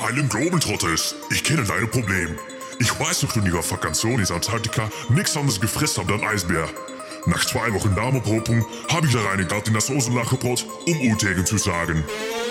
geilen Globetrotters. Ich kenne dein Problem. Ich weiß, dass du in ihrer Vakantion in Antarktika nichts anderes gefressen habt als Eisbär. Nach 2 Wochen Darmopropung habe ich da reingeladen in das Soßenlachgebrot, um Utegen zu sagen.